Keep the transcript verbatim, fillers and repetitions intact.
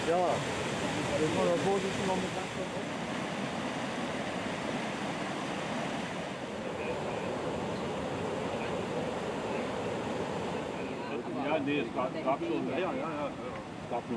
Ja, den wir der Vorsitzende noch mit reinkommen. Ja, nee, es gab, gab schon, ja, ja, ja, ja. Es gab nur